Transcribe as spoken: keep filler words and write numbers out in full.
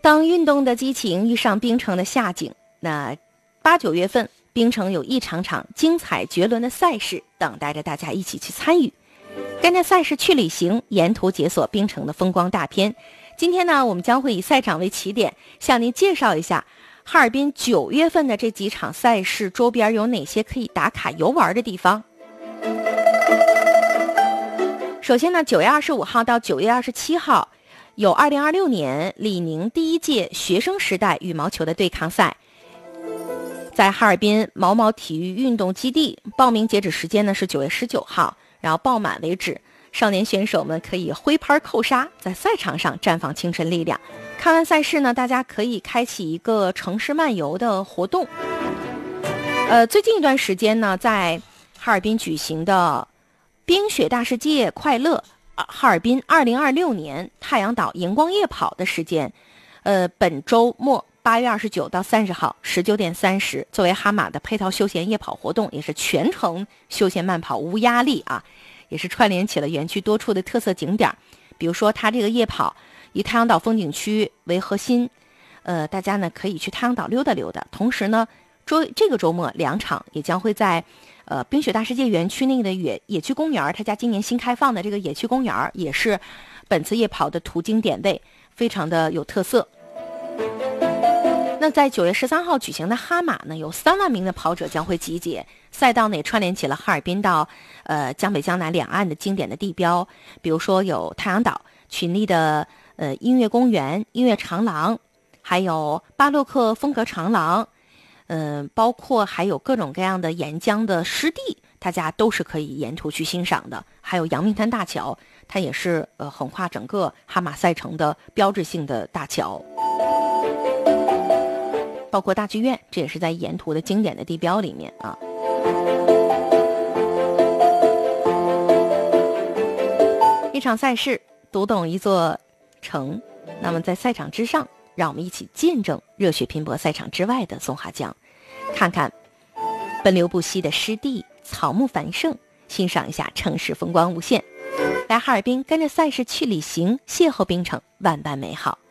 当运动的激情遇上冰城的夏景，那八九月份冰城有一场场精彩绝伦的赛事等待着大家一起去参与。跟着赛事去旅行，沿途解锁冰城的风光大片。今天呢，我们将会以赛场为起点，向您介绍一下哈尔滨九月份的这几场赛事周边有哪些可以打卡游玩的地方。首先呢，九月二十五号到九月二十七号有二零二六年李宁第一届学生时代羽毛球的对抗赛，在哈尔滨毛毛体育运动基地，报名截止时间呢是九月十九号，然后报满为止。少年选手们可以挥拍扣杀，在赛场上绽放青春力量。看完赛事呢，大家可以开启一个城市漫游的活动。呃，最近一段时间呢，在哈尔滨举行的冰雪大世界快乐哈尔滨二零二六年太阳岛荧光夜跑的时间，呃，本周末八月二十九到三十号十九点三十，作为哈马的配套休闲夜跑活动，也是全程休闲慢跑无压力啊，也是串联起了园区多处的特色景点。比如说它这个夜跑以太阳岛风景区为核心，呃，大家呢可以去太阳岛溜达溜达。同时呢，周这个周末两场也将会在呃冰雪大世界园区内的野野区公园，他家今年新开放的这个野区公园也是本次夜跑的途经点位，非常的有特色。那在九月十三号举行的哈马呢，有三万名的跑者将会集结，赛道呢也串联起了哈尔滨到呃江北江南两岸的经典的地标，比如说有太阳岛群力的呃音乐公园、音乐长廊，还有巴洛克风格长廊，嗯、呃，包括还有各种各样的沿江的湿地，大家都是可以沿途去欣赏的。还有阳明滩大桥，它也是呃横跨整个哈马赛程的标志性的大桥。包括大剧院，这也是在沿途的经典的地标里面啊。一场赛事读懂一座城，那么在赛场之上，让我们一起见证热血拼搏赛场之外的松花江，看看奔流不息的湿地，草木繁盛，欣赏一下城市风光无限。来哈尔滨，跟着赛事去旅行，邂逅冰城，万般美好。